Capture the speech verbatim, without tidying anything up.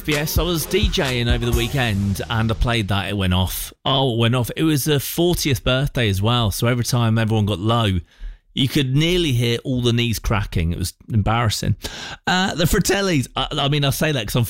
Yes, I was DJing over the weekend and I played that. It went off. Oh, it went off. It was a fortieth birthday as well. So every time everyone got low, you could nearly hear all the knees cracking. It was embarrassing. Uh, the Fratellis, I, I mean, I say that because I'm